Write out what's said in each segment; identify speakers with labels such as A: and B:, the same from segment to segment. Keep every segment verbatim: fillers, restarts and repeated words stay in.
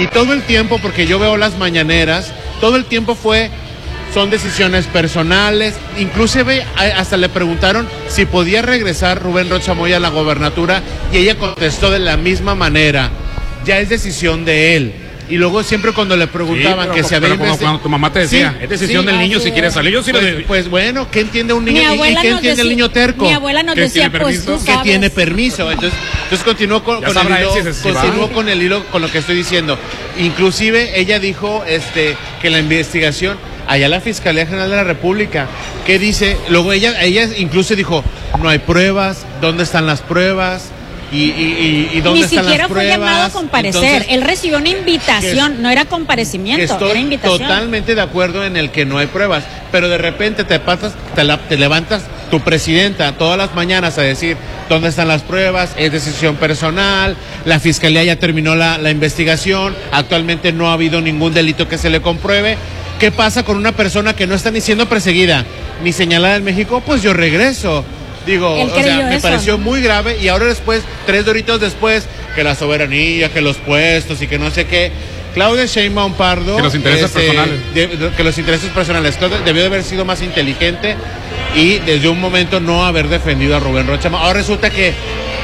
A: Y todo el tiempo, porque yo veo las mañaneras, todo el tiempo fue, son decisiones personales, inclusive hasta le preguntaron si podía regresar Rubén Rocha Moya a la gobernatura y ella contestó de la misma manera, ya es decisión de él. Y luego siempre cuando le preguntaban sí,
B: pero,
A: que se había
B: pero cuando, cuando tu mamá te decía, sí, es decisión sí, del niño si es. quiere salir, yo sí
A: pues,
B: lo de...
A: pues bueno, ¿qué entiende un niño? ¿Y qué entiende
C: decía,
A: el niño terco?
C: Mi abuela nos decía, pues tú
A: que tiene permiso. Entonces, entonces continuó con, con el hilo, si continuó con el hilo con lo que estoy diciendo. Inclusive ella dijo este que la investigación allá la Fiscalía General de la República, ¿qué dice? Luego ella, ella incluso dijo, no hay pruebas, ¿dónde están las pruebas? Y, y, y, y dónde
C: Ni
A: están
C: siquiera
A: las
C: fue
A: pruebas?
C: llamado a comparecer. Entonces, él recibió una invitación, que, no era comparecimiento,
A: estoy
C: era invitación.
A: Totalmente de acuerdo en el que no hay pruebas, pero de repente te pasas, te, la, te levantas tu presidenta todas las mañanas a decir dónde están las pruebas, es decisión personal, la fiscalía ya terminó la, la investigación, actualmente no ha habido ningún delito que se le compruebe. ¿Qué pasa con una persona que no está ni siendo perseguida ni señalada en México? Pues yo regreso. Digo, o sea, me eso. pareció muy grave y ahora después, tres doritos después, que la soberanía, que los puestos y que no sé qué. Claudia Sheinbaum Pardo.
B: Que los intereses este, personales.
A: De, de, que los intereses personales. Claudia debió de haber sido más inteligente y desde un momento no haber defendido a Rubén Rocha. Ahora resulta que.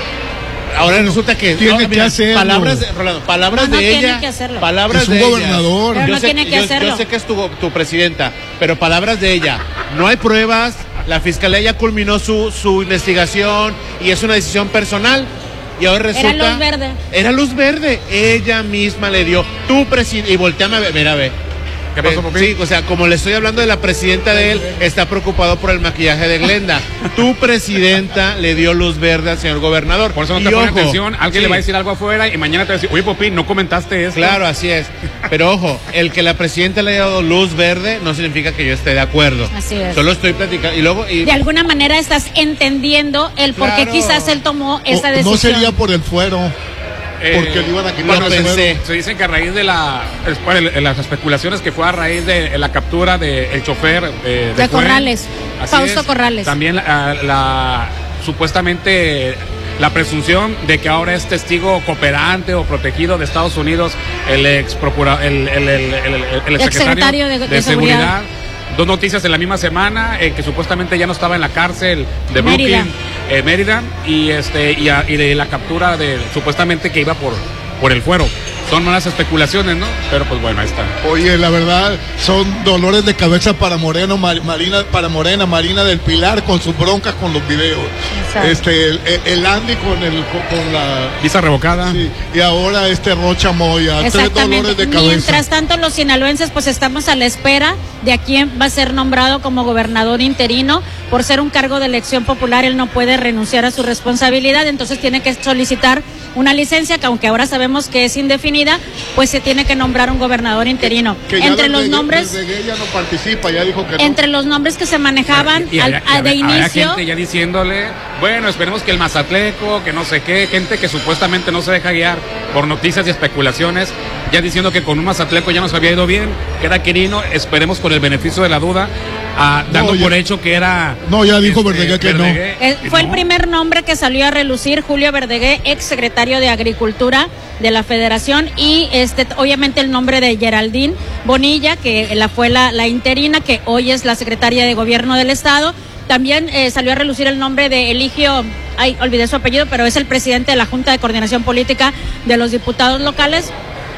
A: Ahora resulta que
D: tiene
A: no,
D: que hacerlo.
A: Palabras de, Rolando, palabras
C: no, no
A: de ella, palabras
D: es un
A: de
D: gobernador.
A: ella.
C: Pero
A: Yo
C: no
A: sé,
C: tiene que
A: yo,
C: hacerlo.
A: yo sé que es tu, tu presidenta, pero palabras de ella. No hay pruebas, la fiscalía ya culminó su, su investigación y es una decisión personal. Y ahora resulta.
C: Era luz verde.
A: Era luz verde. Ella misma le dio tu presidente. Y volteame a ver, mira, ve.
B: ¿Qué pasó, papi?
A: Sí, o sea, como le estoy hablando de la presidenta de él, está preocupado por el maquillaje de Glenda. Tu presidenta le dio luz verde al señor gobernador.
B: Por eso no
A: y
B: te pone
A: ojo,
B: atención, alguien sí. le va a decir algo afuera y mañana te va a decir, oye, Popín, no comentaste esto.
A: Claro, así es. Pero ojo, el que la presidenta le haya dado luz verde no significa que yo esté de acuerdo.
C: Así es.
A: Solo estoy platicando. Y luego, y...
C: De alguna manera estás entendiendo el por qué
A: Claro.
C: quizás él tomó esa
D: O,
C: decisión.
D: no sería por el fuero.
B: Eh,
D: Porque le iban a quitar
B: bueno,
D: el
B: se, se dice que a raíz de la bueno, las especulaciones que fue a raíz de la captura del de chofer de, de,
C: de Corrales, Fausto Corrales.
B: También la, la supuestamente la presunción de que ahora es testigo cooperante o protegido de Estados Unidos el ex procura, el, el, el, el, el, el ex secretario de, de, de seguridad. seguridad. Dos noticias en la misma semana, eh, que supuestamente ya no estaba en la cárcel de
C: Mérida.
B: Brooklyn, eh, Mérida, y este y, a, y de la captura de supuestamente que iba por por el fuero. Son malas especulaciones, ¿no? Pero pues bueno, ahí está.
D: Oye, la verdad, son dolores de cabeza para Moreno, Mar, Marina, para Morena, Marina del Pilar, con sus broncas con los videos. Exacto. Este, el, el Andy con el con, con la
B: visa revocada.
D: Sí, y ahora este Rocha Moya, tres dolores de cabeza.
C: Mientras tanto, los sinaloenses, pues estamos a la espera de a quién va a ser nombrado como gobernador interino. Por ser un cargo de elección popular, él no puede renunciar a su responsabilidad, entonces tiene que solicitar una licencia que, aunque ahora sabemos que es indefinida, pues se tiene que nombrar un gobernador interino.
D: Que, que
C: entre los
D: desde,
C: nombres
D: desde ella no participa, ya dijo que
C: entre
D: no.
C: los nombres que se manejaban
B: y, y
C: al,
B: había,
C: a, de
B: había,
C: inicio
B: había gente ya diciéndole, bueno, esperemos que el Mazatleco, que no sé qué, gente que supuestamente no se deja guiar por noticias y especulaciones, ya diciendo que con un Mazatleco ya nos había ido bien, que era Quirino, esperemos con el beneficio de la duda, a, dando
D: no,
B: por
D: ya,
B: hecho que era...
D: No, ya dijo este, Verdegué que
B: Verdegué,
D: no.
C: Eh, fue
B: no.
C: el primer nombre que salió a relucir, Julio Verdegué, ex secretario de Agricultura de la Federación, y este obviamente el nombre de Geraldine Bonilla, que la fue la, la interina, que hoy es la secretaria de Gobierno del Estado. También eh, salió a relucir el nombre de Eligio, ay, olvidé su apellido, pero es el presidente de la Junta de Coordinación Política de los Diputados Locales.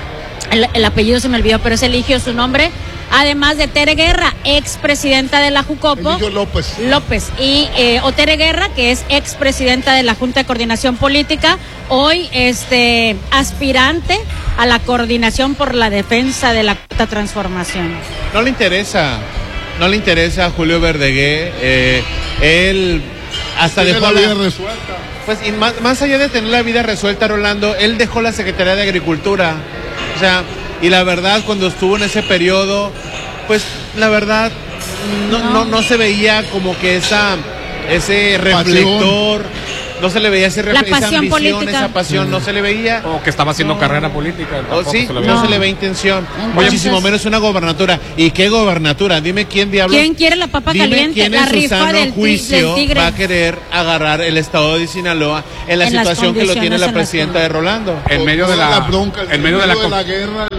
C: El, el apellido se me olvidó, pero es Eligio su nombre. Además de Tere Guerra, expresidenta de la Jucopo.
D: Eligio López.
C: López. Y eh, Otere Guerra, que es expresidenta de la Junta de Coordinación Política, hoy este aspirante a la coordinación por la defensa de la Cuarta Transformación.
A: No le interesa, no le interesa a Julio Verdegué. Eh, él hasta
D: Tiene
A: dejó
D: la vida
A: la...
D: resuelta.
A: Pues y más, más allá de tener la vida resuelta, Rolando, él dejó la Secretaría de Agricultura. O sea, y la verdad, cuando estuvo en ese periodo, pues la verdad no, no. no, no se veía como que esa ese reflector, no se le veía ese reflector, esa ambición, política. esa pasión, mm. no se le veía.
B: O que estaba haciendo no. carrera política.
A: O sí,
B: se
A: no.
B: no
A: se le ve intención.
C: Entonces,
A: muchísimo menos una gobernatura. ¿Y qué gobernatura? Dime quién diablos.
C: ¿Quién quiere la papa
A: Dime
C: caliente?
A: quién
C: La
A: en su
C: rifa
A: sano
C: del,
A: juicio
C: del tigre.
A: va a querer agarrar el estado de Sinaloa en la
C: en
A: situación que lo tiene la presidenta de Rolando.
D: En
A: Con
D: medio de la,
A: la
D: bronca,
B: en medio de la,
D: de la guerra.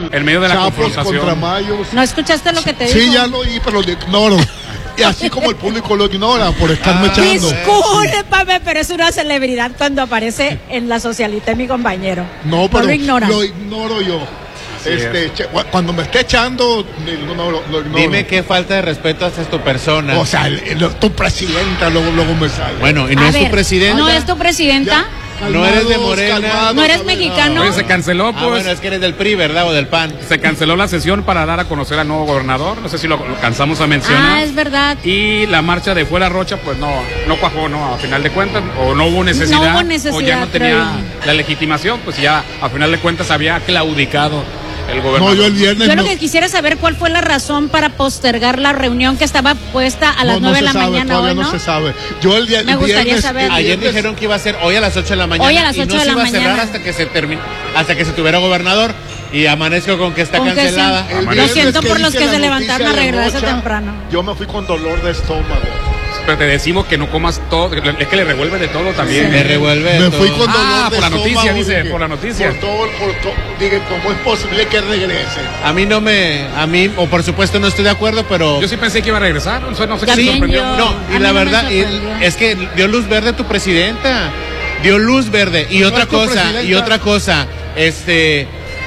B: en medio de la
D: Chapos
B: confrontación.
D: contra Mayos.
C: ¿No escuchaste lo que te
D: Sí,
C: dijo?
D: ya lo oí, pero lo ignoro. Y así como el público lo ignora por estarme
B: Ah,
D: echando.
C: Discúlpame, pero es una celebridad cuando aparece en la socialita mi compañero.
D: No, pero
C: lo ignora.
D: lo ignoro yo.
B: Así
D: Este, che- cuando me esté echando, no, no, lo, lo ignoro.
A: Dime qué falta de respeto hacia tu persona.
D: O sea, el- el- tu presidenta luego, luego me sale.
A: Bueno, y no
C: A
A: es
C: ver,
A: tu presidenta.
C: ¿No es tu presidenta?
D: Ya,
A: no eres de
D: calmados,
A: Morena.
D: calmados,
C: ¿No eres
D: a ver,
C: mexicano?
B: Oye, se canceló,
A: Ah,
B: pues.
A: bueno, es que eres del P R I, ¿verdad? O del P A N.
B: Se canceló la sesión para dar a conocer al nuevo gobernador. No sé si lo, lo cansamos a mencionar.
C: Ah, es verdad.
B: Y la marcha de Fuera Rocha, pues no, no cuajó, ¿no? A final de cuentas, o no hubo necesidad.
C: No hubo necesidad,
B: o ya no tenía
C: creo.
B: la legitimación, pues ya a final de cuentas había claudicado el gobernador.
D: No, yo el viernes.
C: Yo lo
D: no-
C: que quisiera saber cuál fue la razón para postergar la reunión que estaba puesta a las
D: no, no
C: nueve de
D: se
C: la
D: sabe,
C: mañana
D: todavía
C: hoy,
D: no
C: ¿no?
D: se sabe. Yo el día
C: Me
D: el
C: gustaría
D: viernes,
C: saber.
D: el
A: Ayer
D: viernes-
A: dijeron que iba a ser hoy a las ocho de la mañana.
C: Hoy a las
A: y
C: ocho
A: no
C: de
A: se
C: la
A: iba a cerrar
C: mañana.
A: hasta que se termine, hasta que se tuviera gobernador. Y amanezco con que está
C: Con que
A: cancelada.
C: sí.
D: el
C: Lo
D: viernes
C: siento por los
D: dice
C: que
D: la
C: se
D: noticia
C: levantaron a
D: de
C: arreglarse
D: Rocha,
C: temprano.
D: Yo me fui con dolor de estómago.
B: Pero te decimos que no comas todo, es que le revuelve de todo también.
A: Me revuelve
D: Me
A: todo.
D: fui con dolor
B: Ah,
D: de
B: por la
D: estómago.
B: noticia, dice,
D: dije,
B: por la noticia.
D: Por todo, por todo. Dije, ¿cómo es posible que regrese?
A: A mí no me, a mí, o por supuesto no estoy de acuerdo, pero
B: Yo sí pensé que iba a regresar, no sé, no sé qué
C: También
B: me sorprendió.
C: yo.
A: no,
C: A
A: y
C: mí
A: la
C: no me
A: verdad y-
C: sorprendió.
A: es que dio luz verde tu presidenta. Dio luz verde. Y
D: No
A: otra
D: es tu
A: cosa,
D: presidenta.
A: y otra cosa, este,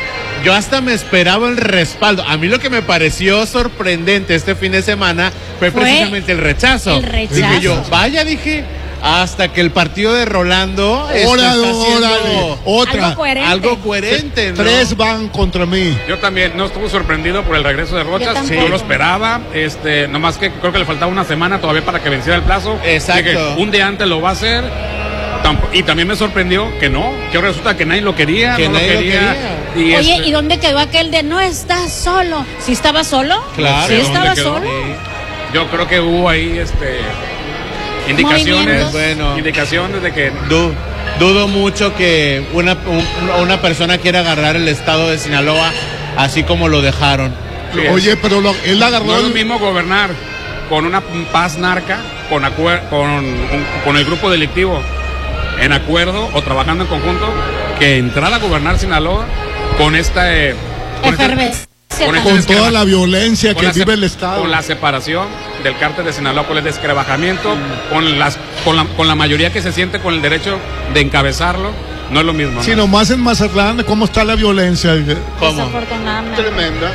A: yo hasta me esperaba el respaldo. A mí lo que me pareció sorprendente este fin de semana fue,
C: Fue
A: precisamente el rechazo.
C: el rechazo.
A: Dije yo, vaya, dije, hasta que el partido de Rolando este,
D: Órale,
A: está haciendo
D: órale. Otra.
C: Algo coherente.
A: algo coherente, ¿no?
D: Tres van contra mí.
B: Yo también no estuve sorprendido por el regreso de
C: Yo
B: Rocha,
C: tampoco.
B: yo lo esperaba, este, nomás que creo que le faltaba una semana todavía para que venciera el plazo.
A: Exacto.
B: Dije, un día antes lo va a hacer. Tamp- Y también me sorprendió que no, que ahora resulta que nadie lo quería,
A: Que
B: no lo
A: nadie lo
B: quería.
A: quería.
B: Y
C: Oye,
B: este-
C: ¿y dónde quedó aquel de no estás solo? ¿Sí estaba solo?
A: Claro.
C: ¿Sí
B: ¿dónde
C: estaba
B: quedó?
C: solo?
B: Sí. Yo creo que hubo ahí este indicaciones,
C: Movimientos.
A: Bueno.
B: indicaciones de que
A: Du- dudo mucho que una, un- una persona quiera agarrar el estado de Sinaloa así como lo dejaron.
B: Sí, es.
D: Oye, pero lo- él agarró.
B: no es lo
D: el-
B: mismo gobernar con una paz narca, con acuer- con, un- con el grupo delictivo en acuerdo o trabajando en conjunto, que entrar a gobernar Sinaloa con esta eh, con esta-
C: Efervescencia.
B: con este
D: con
B: descreba-
D: toda la violencia
B: con
D: que
B: la
D: vive
B: se-
D: el Estado.
B: con la separación del cártel de Sinaloa, con el descrebajamiento, con las con la, con la mayoría que se siente con el derecho de encabezarlo, no es lo mismo, ¿no?
D: Si nomás en Mazatlán, ¿cómo está la violencia?
A: ¿Cómo?
C: Desafortunadamente.
D: Tremenda.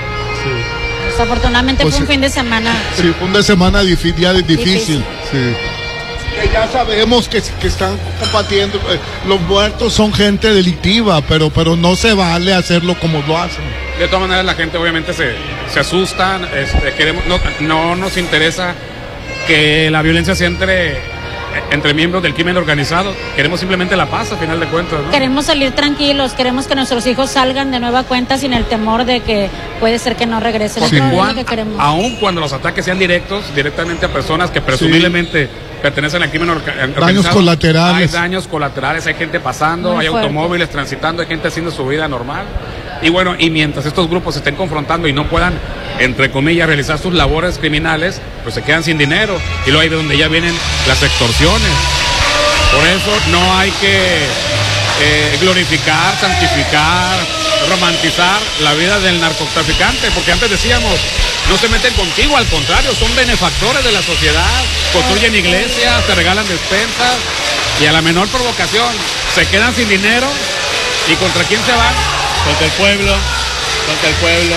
C: Desafortunadamente
D: Pues
C: fue un
D: sí.
C: fin de semana.
D: Sí, fue una semana difí- día de- difícil.
C: Difícil.
D: Sí. Que ya sabemos que, que están combatiendo. eh, Los muertos son gente delictiva, pero, pero no se vale hacerlo como lo hacen.
B: De todas maneras la gente obviamente se, se asusta, este, queremos, no, no nos interesa que la violencia sea entre, entre miembros del crimen organizado, queremos simplemente la paz a final de cuentas, ¿no?
C: Queremos salir tranquilos, queremos que nuestros hijos salgan de nueva cuenta sin el temor de que puede ser que no regresen.
B: Porque
C: Eso es lo
B: cuan-
C: que queremos.
B: aun cuando los ataques sean directos, directamente a personas que presumiblemente pertenecen al crimen orga- organizado,
D: Daños colaterales.
B: hay daños colaterales, hay gente pasando,
C: Muy
B: hay
C: fuerte.
B: automóviles transitando, hay gente haciendo su vida normal. Y bueno, y mientras estos grupos se estén confrontando y no puedan, entre comillas, realizar sus labores criminales, pues se quedan sin dinero. Y luego ahí de donde ya vienen las extorsiones. Por eso no hay que eh, glorificar, santificar, romantizar la vida del narcotraficante, porque antes decíamos, no se meten contigo, al contrario, son benefactores de la sociedad, construyen iglesias, te regalan despensas, y a la menor provocación se quedan sin dinero. ¿Y contra quién se van?
A: Contra el pueblo, contra el pueblo.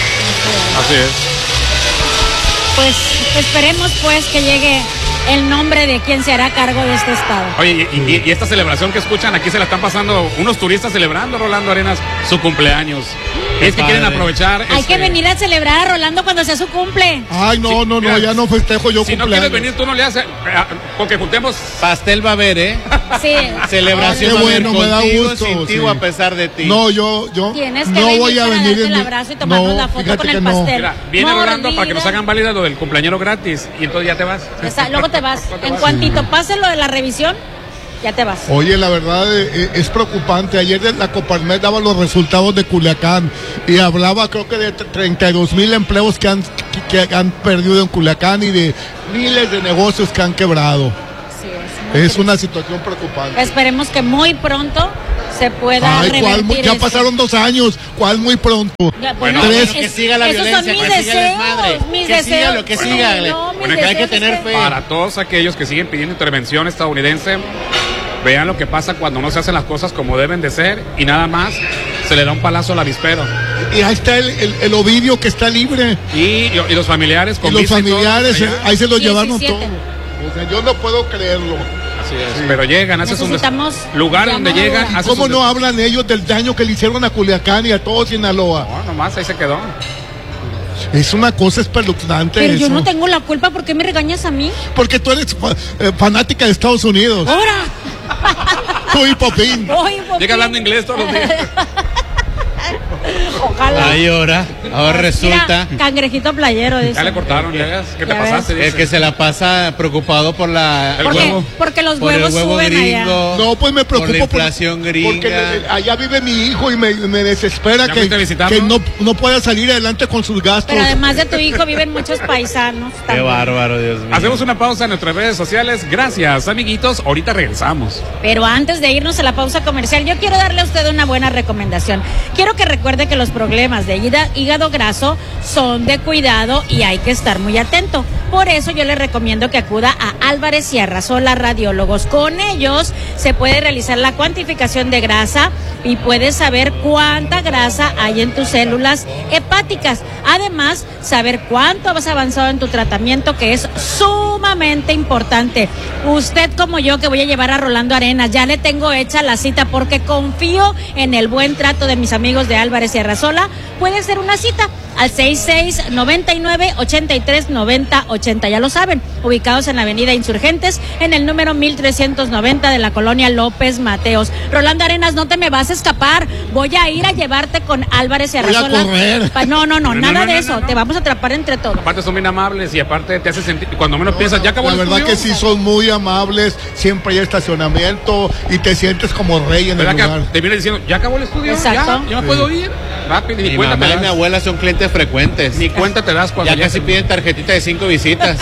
B: Así es.
C: Pues esperemos pues que llegue el nombre de quien se hará cargo de este estado.
B: Oye, y, y- y esta celebración que escuchan, aquí se la están pasando unos turistas celebrando, Rolando Arenas, su cumpleaños.
A: Qué
B: Es que quieren
A: padre.
B: aprovechar.
C: Hay
B: este,
C: que venir a celebrar a Rolando cuando sea su cumple.
D: Ay, no,
B: Sí,
D: no, no,
B: mira,
D: ya no festejo yo
B: Si no
D: cumpleaños.
B: quieres venir, tú no le haces. eh, Porque juntemos.
A: Pastel va a haber, ¿eh?
C: Sí.
A: Celebración
D: Qué
A: va a haber
D: bueno, me da
A: contigo,
D: gusto,
A: sin ti
D: sí.
A: o a pesar de ti.
D: No, yo, yo
C: Tienes que
D: no
C: venir
D: voy a
C: para
D: venir
C: darte
D: en
C: el
D: mi-
C: abrazo y tomarnos
D: no,
C: la foto
D: fíjate
C: con
D: que
C: el
D: no.
C: pastel.
B: Mira, viene Rolando para que
C: Mordida.
B: nos hagan válida lo del cumpleañero gratis. Y entonces ya te vas.
C: Esa- luego te vas.
B: ¿Cuánto
C: En
B: vas?
C: cuantito pase lo de la revisión, ya te vas.
D: Oye, la verdad eh, es preocupante. Ayer de la Coparmex daba los resultados de Culiacán y hablaba creo que de treinta y dos mil empleos que han, que, que han perdido en Culiacán y de miles de negocios que han quebrado.
C: Sí, es muy
D: Es
C: triste.
D: una situación preocupante.
C: Esperemos que muy pronto se pueda
D: Ay, ¿cuál muy,
C: revertir
D: ya
C: esto.
D: pasaron dos años, ¿cuál muy pronto?
C: Ya,
A: Bueno,
C: Tres.
A: bueno, que siga la
C: Esos
A: violencia,
C: son
A: que
C: mis
A: siga el desmadre,
C: deseos, mis
A: que
C: deseos.
A: siga lo que
C: Bueno,
A: siga.
C: no, mis
A: Bueno, que hay que
C: deseos
A: tener
C: es que-
A: fe.
B: Para todos aquellos que siguen pidiendo intervención estadounidense, vean lo que pasa cuando no se hacen las cosas como deben de ser y nada más se le da un palazo al avispero.
D: Y ahí está el, el, el Ovidio que está libre.
B: Y, y los familiares con
D: Y los
B: visa y todo,
D: familiares,
B: allá.
D: ahí se lo llevaron
C: diecisiete.
D: todo. O sea, yo no puedo creerlo.
B: Así es, pero llegan, haces un
C: Necesitamos
B: lugar donde
C: llamar
B: llegan.
C: ahora.
B: haces
D: ¿Cómo
B: un-
D: no hablan ellos del daño que le hicieron a Culiacán y a todo Sinaloa?
B: No, nomás ahí se quedó.
D: Es una cosa espeluznante
C: Pero
D: eso.
C: yo no tengo la culpa, ¿por qué me regañas a mí?
D: Porque tú eres fa- eh, fanática de Estados Unidos.
C: ¡Ahora!
D: Tú y Popín.
C: Voy, Popín.
B: Llega hablando inglés todos los días.
C: Ojalá.
A: Ahí ahora, ahora resulta
C: Mira, cangrejito playero, dice.
B: Ya le cortaron, ya. ¿Qué te
C: Ya
B: pasaste?
A: el
B: Dice.
A: que se la pasa preocupado por la
B: El
C: Porque,
B: huevo.
C: porque los
A: por el
C: huevos
A: huevo
C: suben
A: gringo,
C: allá.
D: No, pues me preocupo
A: por la
D: por-
A: inflación
D: porque
A: gringa.
D: le- allá vive mi hijo y me, me desespera
B: ¿Ya
D: que,
B: fuiste a visitarlo?
D: que no, no pueda salir adelante con sus gastos.
C: Pero además de tu hijo viven muchos paisanos.
A: Qué
C: también.
A: bárbaro, Dios mío.
B: Hacemos una pausa en nuestras redes sociales. Gracias, amiguitos. Ahorita regresamos.
C: Pero antes de irnos a la pausa comercial, yo quiero darle a usted una buena recomendación. Quiero que recuerde que los problemas de hígado hígado graso son de cuidado y hay que estar muy atento. Por eso yo le recomiendo que acuda a Álvarez y Arrasola Radiólogos. Con ellos se puede realizar la cuantificación de grasa y puedes saber cuánta grasa hay en tus células hepáticas. Además, saber cuánto has avanzado en tu tratamiento, que es sumamente importante. Usted como yo, que voy a llevar a Rolando Arenas, ya le tengo hecha la cita porque confío en el buen trato de mis amigos de Álvarez y Arrasola. Puede ser una cita al seis seis nueve nueve, ocho tres nueve cero ochenta. Ya lo saben, ubicados en la avenida Insurgentes, en el número mil trescientos noventa de la colonia López Mateos. Rolando Arenas, no te me vas a escapar. Voy a ir a llevarte con Álvarez y
D: Voy a
C: Arrasola.
D: correr.
C: Pa- No, no, no,
B: No, no,
C: nada
B: no,
C: de
B: no,
C: eso.
B: no, no.
C: Te vamos a atrapar entre todos.
B: Aparte son bien amables y aparte te hace sentir, cuando menos piensas, ya acabó
D: La
B: el
D: verdad
B: estudio.
D: que sí son muy amables, siempre hay estacionamiento y te sientes como rey en el
B: ¿Verdad
D: lugar.
B: que te viene diciendo, ya acabó el estudio?
C: Exacto.
B: Ya, ya me puedo ir. Rápido, ni
A: Mi
B: cuenta
A: mamá
B: te
A: y mi
B: das.
A: abuela son clientes frecuentes.
B: Ni cuenta te das cuando
A: Ya casi
B: te-
A: piden tarjetita de cinco visitas.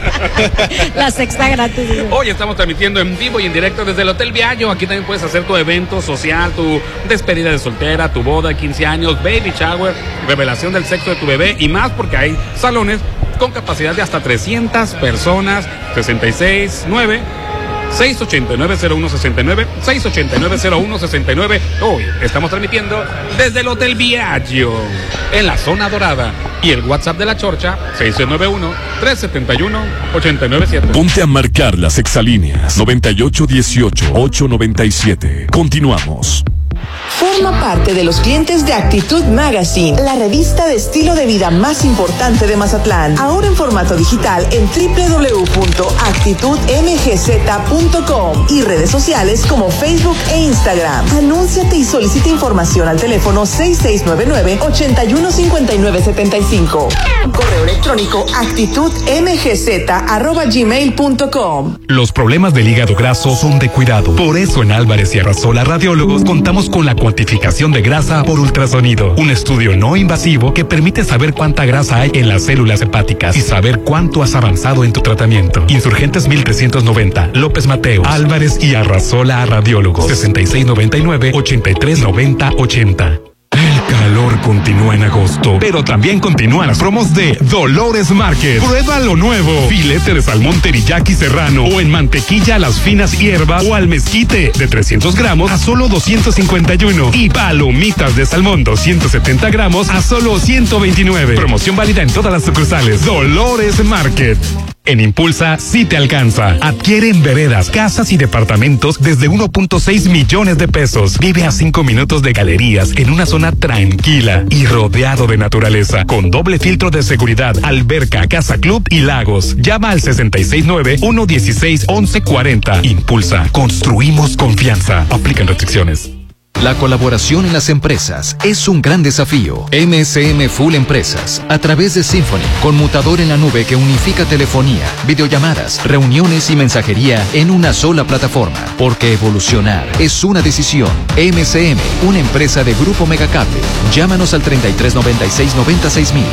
C: La sexta gratis. dice.
B: Hoy estamos transmitiendo en vivo y en directo desde el Hotel Viallo. Aquí también puedes hacer tu evento social, tu despedida de soltera, tu boda, quince años, baby shower, revelación del sexo de tu bebé y más, porque hay salones con capacidad de hasta trescientas personas. sesenta y seis nueve seis ochenta y nueve cero uno sesenta y nueve, seis ochenta y nueve cero uno sesenta y nueve. Hoy estamos transmitiendo desde el Hotel Viaggio, en la zona dorada. Y el WhatsApp de la Chorcha, seis nueve uno, tres siete uno, ocho nueve siete.
E: Ponte a marcar las exalíneas noventa y ocho dieciocho, ocho noventa y siete. Continuamos.
F: Forma parte de los clientes de Actitud Magazine, la revista de estilo de vida más importante de Mazatlán. Ahora en formato digital en doble u doble u doble u punto actitud m g z punto com y redes sociales como Facebook e Instagram. Anúnciate y solicita información al teléfono seis seis nueve nueve, ocho uno cinco nueve siete cinco. Correo electrónico actitudmgz arroba gmail punto com.
G: Los problemas del hígado graso son de cuidado. Por eso en Álvarez y Arrasola Radiólogos contamos con la cuantificación de grasa por ultrasonido. Un estudio no invasivo que permite saber cuánta grasa hay en las células hepáticas y saber cuánto has avanzado en tu tratamiento. Insurgentes mil trescientos noventa, López Mateos, Álvarez y Arrasola Radiólogos. sesenta y seis noventa y nueve, ochenta y tres noventa ochenta. El calor continúa en agosto, pero también continúan las promos de Dolores Market. Prueba lo nuevo. Filete de salmón teriyaki serrano o en mantequilla a las finas hierbas o al mezquite de trescientos gramos a solo doscientos cincuenta y uno. Y palomitas de salmón doscientos setenta gramos a solo ciento veintinueve. Promoción válida en todas las sucursales. Dolores Market. En Impulsa sí te alcanza. Adquiere en veredas, casas y departamentos desde uno punto seis millones de pesos. Vive a cinco minutos de galerías en una zona tranquila y rodeado de naturaleza, con doble filtro de seguridad, alberca, casa club y lagos. Llama al sesenta y seis nueve, uno dieciséis, once cuarenta. Impulsa. Construimos confianza. Aplican restricciones.
H: La colaboración en las empresas es un gran desafío. M S M Full Empresas, a través de Symphony, conmutador en la nube que unifica telefonía, videollamadas, reuniones y mensajería en una sola plataforma. Porque evolucionar es una decisión. M S M, una empresa de Grupo Megacable. Llámanos al treinta y tres noventa y seis noventa y seis mil.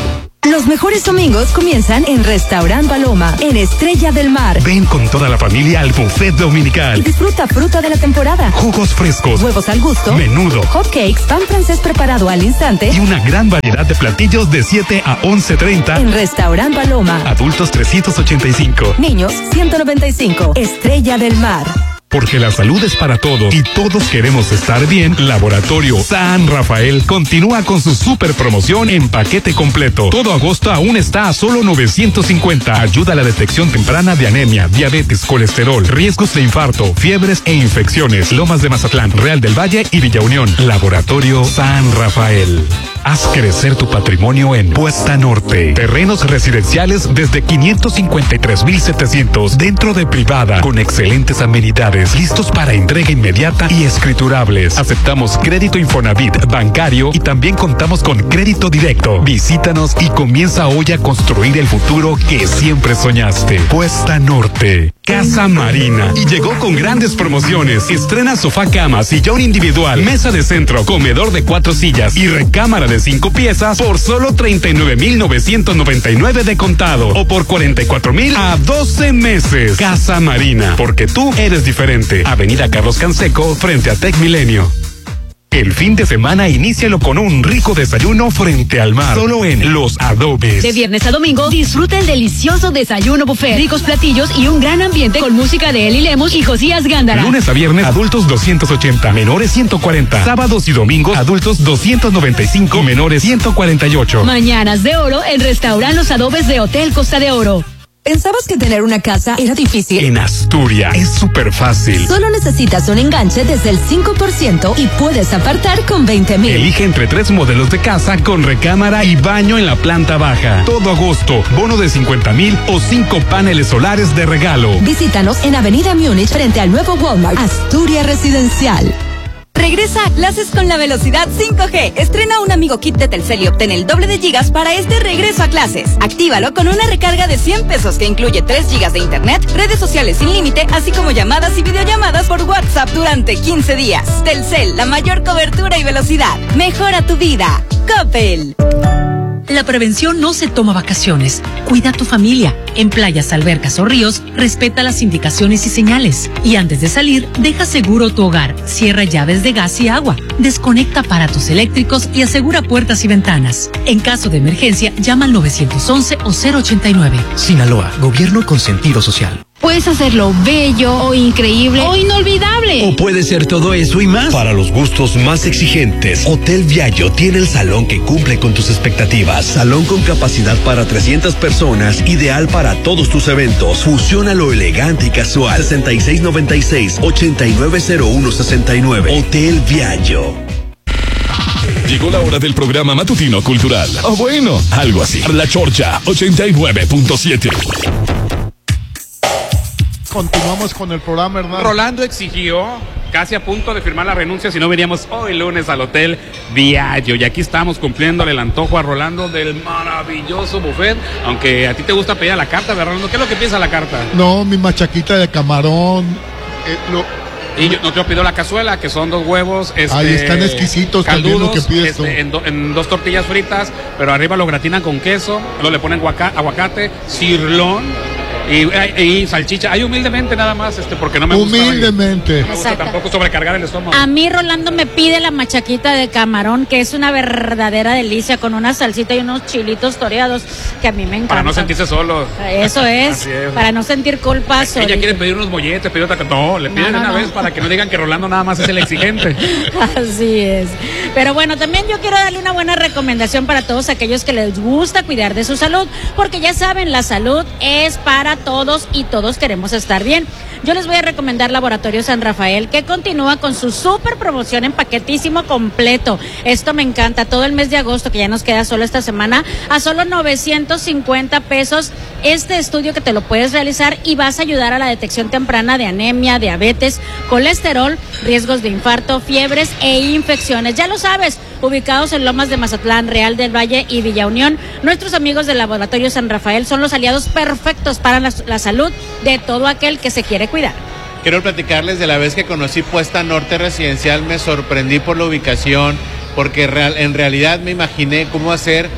I: Los mejores domingos comienzan en Restaurant Paloma, en Estrella del Mar.
G: Ven con toda la familia al buffet dominical.
I: Y disfruta fruta de la temporada,
G: jugos frescos,
I: huevos al gusto,
G: menudo,
I: hot cakes, pan francés preparado al instante
G: y una gran variedad de platillos de siete a once treinta
I: en Restaurant Paloma.
G: Adultos trescientos ochenta y cinco.
I: Niños ciento noventa y cinco. Estrella del Mar.
G: Porque la salud es para todos y todos queremos estar bien, Laboratorio San Rafael continúa con su super promoción en paquete completo. Todo agosto aún está a solo novecientos cincuenta. Ayuda a la detección temprana de anemia, diabetes, colesterol, riesgos de infarto, fiebres e infecciones. Lomas de Mazatlán, Real del Valle y Villa Unión. Laboratorio San Rafael. Haz crecer tu patrimonio en Puesta Norte. Terrenos residenciales desde quinientos cincuenta y tres mil setecientos dentro de privada con excelentes amenidades. Listos para entrega inmediata y escriturables. Aceptamos crédito Infonavit, bancario y también contamos con crédito directo. Visítanos y comienza hoy a construir el futuro que siempre soñaste. Puesta Norte. Casa Marina. Y llegó con grandes promociones. Estrena sofá cama, sillón individual, mesa de centro, comedor de cuatro sillas y recámara de cinco piezas por solo treinta y nueve mil novecientos noventa y nueve de contado o por cuarenta y cuatro mil a doce meses. Casa Marina. Porque tú eres diferente. Avenida Carlos Canseco, frente a Tec Milenio. El fin de semana inícialo con un rico desayuno frente al mar, solo en Los Adobes.
J: De viernes a domingo, disfruta el delicioso desayuno buffet, ricos platillos y un gran ambiente con música de Eli Lemos y Josías Gándara.
G: Lunes a viernes, adultos doscientos ochenta, menores ciento cuarenta. Sábados y domingos, adultos doscientos noventa y cinco, menores ciento cuarenta y ocho.
J: Mañanas de oro en Restaurant Los Adobes de Hotel Costa de Oro.
I: ¿Pensabas que tener una casa era difícil?
G: En Asturias es súper fácil.
I: Solo necesitas un enganche desde el cinco por ciento y puedes apartar con veinte mil.
G: Elige entre tres modelos de casa con recámara y baño en la planta baja. Todo agosto, bono de cincuenta mil o cinco paneles solares de regalo.
I: Visítanos en Avenida Múnich frente al nuevo Walmart. Asturias Residencial.
K: Regresa a clases con la velocidad cinco G. Estrena un amigo kit de Telcel y obtén el doble de gigas para este regreso a clases. Actívalo con una recarga de cien pesos que incluye tres gigas de internet, redes sociales sin límite, así como llamadas y videollamadas por WhatsApp durante quince días. Telcel, la mayor cobertura y velocidad. Mejora tu vida. Coppel.
L: La prevención no se toma vacaciones. Cuida a tu familia. En playas, albercas o ríos, respeta las indicaciones y señales. Y antes de salir, deja seguro tu hogar. Cierra llaves de gas y agua. Desconecta aparatos eléctricos y asegura puertas y ventanas. En caso de emergencia, llama al nueve once o cero ochenta y nueve.
M: Sinaloa, gobierno con sentido social.
N: Puedes hacerlo bello o increíble o inolvidable.
O: O puede ser todo eso y más. Para los gustos más exigentes, Hotel Viallo tiene el salón que cumple con tus expectativas. Salón con capacidad para trescientas personas, ideal para todos tus eventos. Fusiona lo elegante y casual. sesenta y seis noventa y seis, ochenta y nueve cero uno sesenta y nueve. Hotel Viallo.
E: Llegó la hora del programa matutino cultural. O bueno, algo así. La Chorcha ochenta y nueve punto siete.
D: Continuamos con el programa, hermano.
B: Rolando exigió, casi a punto de firmar la renuncia, si no veníamos hoy lunes al Hotel Viallo. Y aquí estamos cumpliéndole el antojo a Rolando del maravilloso buffet. Aunque a ti te gusta pedir a la carta, ¿verdad, Rolando? ¿Qué es lo que piensa la carta?
D: No, mi machaquita de camarón. Eh, lo...
B: Y yo, no, yo pido la cazuela, que son dos huevos. Este,
D: Ahí están exquisitos
B: caldudos,
D: también lo que pides tú.
B: Este, en, do, en dos tortillas fritas, pero arriba lo gratinan con queso, luego le ponen guaca, aguacate, cirlón. Y, y salchicha, hay humildemente nada más, este, porque no me gusta.
D: Humildemente.
B: No me gusta tampoco sobrecargar el estómago.
C: A mí Rolando me pide la machaquita de camarón, que es una verdadera delicia, con una salsita y unos chilitos toreados, que a mí me encantan.
B: Para no sentirse solo.
C: Eso es, es. Para no sentir culpa.
B: Ella solito. Quiere pedir unos molletes, pedir otra. No, le piden no, no, una no. vez para que no digan que Rolando nada más es el exigente.
C: Así es. Pero bueno, también yo quiero darle una buena recomendación para todos aquellos que les gusta cuidar de su salud, porque ya saben, la salud es para todos y todos queremos estar bien. Yo les voy a recomendar Laboratorio San Rafael, que continúa con su super promoción en paquetísimo completo. Esto me encanta, todo el mes de agosto, que ya nos queda solo esta semana, a solo novecientos cincuenta pesos este estudio que te lo puedes realizar y vas a ayudar a la detección temprana de anemia, diabetes, colesterol, riesgos de infarto, fiebres e infecciones. Ya lo sabes, ubicados en Lomas de Mazatlán, Real del Valle y Villa Unión, nuestros amigos del Laboratorio San Rafael son los aliados perfectos para la, la salud de todo aquel que se quiere cuidar.
A: Quiero platicarles de la vez que conocí Puesta Norte Residencial. Me sorprendí por la ubicación, porque real, en realidad me imaginé cómo hacer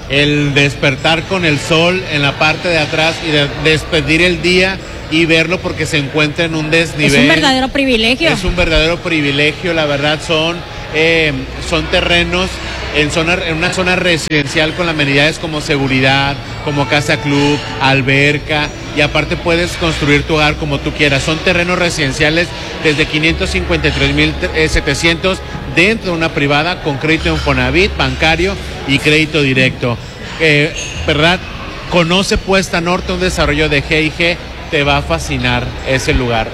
A: el despertar con el sol en la parte de atrás y de despedir el día y verlo porque se encuentra en un desnivel.
C: Es un verdadero privilegio.
A: Es un verdadero privilegio, la verdad, son, eh, son terrenos en, zona, en una zona residencial con amenidades como seguridad, como casa club, alberca, y aparte puedes construir tu hogar como tú quieras. Son terrenos residenciales desde quinientos cincuenta y tres mil setecientos dentro de una privada con crédito Infonavit, bancario y crédito directo. Eh, ¿Verdad? Conoce Puesta Norte, un desarrollo de G y G, te va a fascinar ese lugar.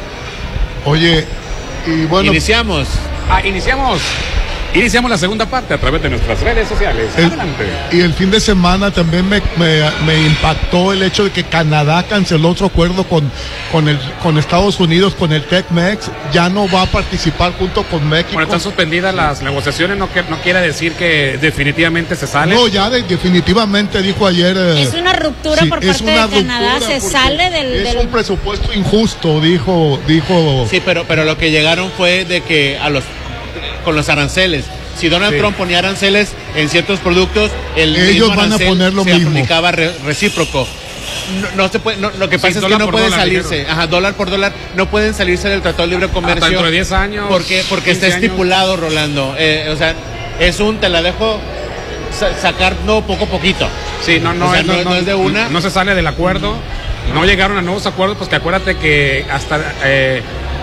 D: Oye, y bueno...
A: Iniciamos.
B: Ah, iniciamos. Iniciamos la segunda parte a través de nuestras redes sociales.
D: El,
B: Adelante.
D: Y el fin de semana también me, me, me impactó el hecho de que Canadá canceló otro acuerdo con, con, el, con Estados Unidos, con el TEC-MEX. Ya no va a participar junto con México.
B: Bueno, están suspendidas las negociaciones, no, que, no quiere decir que definitivamente se sale.
D: No, ya de, definitivamente dijo ayer... Eh,
C: es una ruptura sí, por parte de Canadá, se sale del...
D: Es
C: del...
D: un presupuesto injusto, dijo... dijo
A: Sí, pero, pero lo que llegaron fue de que a los... con los aranceles. Si Donald sí. Trump ponía aranceles en ciertos productos, el
D: ellos
A: mismo
D: van a poner lo
A: se
D: mismo.
A: aplicaba re, recíproco. No, no se puede, no, lo que pasa sí, es que no puede dólar, salirse, dinero. Ajá, dólar por dólar, no pueden salirse del Tratado de Libre Comercio.
B: Hasta dentro de diez años.
A: Porque, porque está estipulado, años. Rolando. Eh, o sea, es un, te la dejo sa- sacar no poco a poquito.
B: Sí, no, no,
A: o sea,
B: es,
A: no,
B: no,
A: no es de una.
B: No se sale del acuerdo. No llegaron a nuevos acuerdos, pues que acuérdate que hasta eh,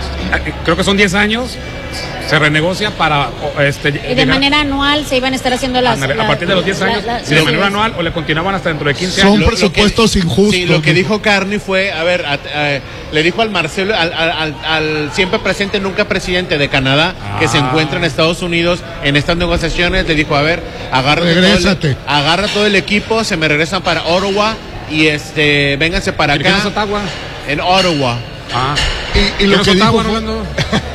B: creo que son diez años. Se renegocia para este,
C: y de
B: llegar,
C: manera anual se iban a estar haciendo las...
B: A, la, a partir de los diez años, la, la, si de manera anual o le continuaban hasta dentro de quince
D: son
B: años.
D: Son presupuestos
A: lo que,
D: injustos.
A: Sí, lo que dijo Carney fue, a ver, a, a, le dijo al Marcelo, al, al, al siempre presente, nunca presidente de Canadá, ah. que se encuentra en Estados Unidos en estas negociaciones, le dijo, a ver, agarra todo, el, agarra todo el equipo, se me regresan para Ottawa y este, vénganse para acá.
B: ¿En Ottawa?
A: En Ottawa.
B: Ah.
D: Y, y lo que
B: Ottawa,
D: dijo
B: no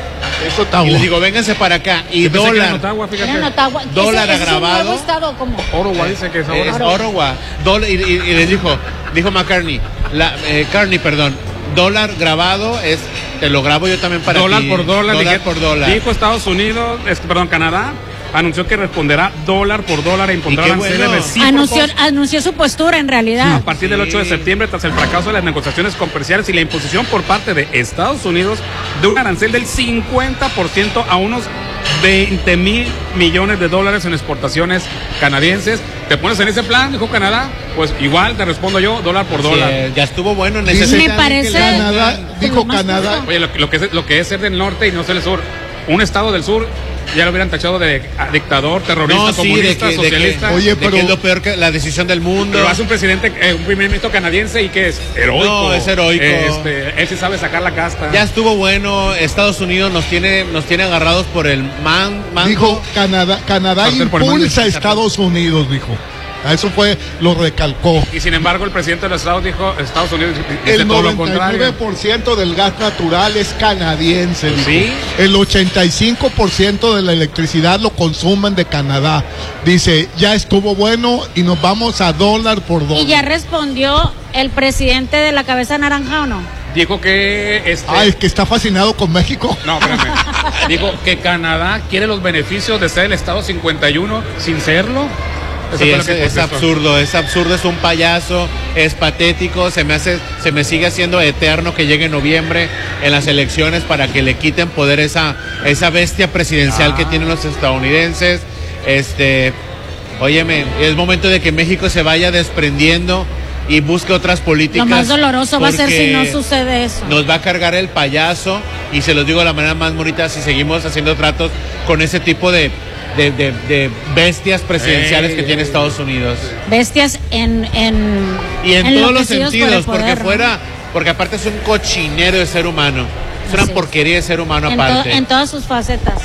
D: Es Ottawa.
A: Y les digo, vénganse para acá. Y dólar.
B: Ottawa,
C: Ottawa.
A: Dólar
C: ¿Ese,
A: agravado.
C: ¿Es un nuevo estado como?
B: Ottawa dice que es ahora.
A: Es Ottawa. Dólar, y, y, y les dijo, dijo McCartney, la, eh, Carney, perdón, dólar grabado es, te lo grabo yo también para
B: dólar
A: ti.
B: Por dólar,
A: dólar
B: dije,
A: por dólar.
B: Dijo Estados Unidos, es, perdón, Canadá, anunció que responderá dólar por dólar e impondrá aranceles bueno. recíprocos.
C: Anunció, anunció su postura en realidad.
B: A partir del ocho de septiembre, tras el fracaso de las negociaciones comerciales y la imposición por parte de Estados Unidos de un arancel del cincuenta por ciento a unos veinte mil millones de dólares en exportaciones canadienses. ¿Te pones en ese plan, dijo Canadá? Pues igual te respondo yo, dólar por dólar.
A: Sí, ya estuvo bueno en ese
C: Me parece.
D: Canadá, dijo Canadá.
B: Oye, lo, lo, que es, lo que es ser del norte y no ser del sur. Un estado del sur ya lo hubieran tachado de dictador, terrorista,
A: no, sí,
B: comunista,
A: de que,
B: socialista.
A: De que,
D: Oye,
A: de
D: pero
A: que es lo peor que la decisión del mundo.
B: Pero hace un presidente, eh, un primer ministro canadiense y que es heroico.
A: No, es heroico.
B: Eh, este, él sí sabe sacar la casta.
A: Ya estuvo bueno. Estados Unidos nos tiene, nos tiene agarrados por el man, mango.
D: Dijo Canadá, Canadá impulsa a Estados Unidos, dijo. Eso fue, lo recalcó.
B: Y sin embargo, el presidente de los Estados dijo, Estados Unidos dice
D: el
B: todo lo
D: noventa y nueve
B: contrario.
D: por ciento del gas natural es canadiense. Dijo.
B: ¿Sí?
D: El ochenta y cinco por ciento de la electricidad lo consumen de Canadá. Dice, ya estuvo bueno y nos vamos a dólar por dólar.
C: ¿Y ya respondió el presidente de la cabeza naranja o no?
B: Dijo que... Este...
D: Ah, es que está fascinado con México.
B: No, espérame. Dijo que Canadá quiere los beneficios de ser el Estado cincuenta y uno sin serlo.
A: Eso sí, es, es absurdo, es absurdo, es un payaso, es patético, se me hace, se me sigue haciendo eterno que llegue noviembre en las elecciones para que le quiten poder esa, esa bestia presidencial ah. que tienen los estadounidenses. Este, óyeme, es momento de que México se vaya desprendiendo y busque otras políticas.
C: Lo más doloroso va a ser si no sucede eso.
A: Nos va a cargar el payaso y se los digo de la manera más bonita si seguimos haciendo tratos con ese tipo de De, de, de bestias presidenciales ey, que tiene Estados Unidos.
C: Bestias en, en
A: y en todos los sentidos,
C: por
A: porque
C: poder,
A: fuera,
C: ¿no?
A: porque aparte es un cochinero de ser humano, es una
C: Así
A: porquería de ser humano
C: en
A: aparte.
C: To, en todas sus facetas.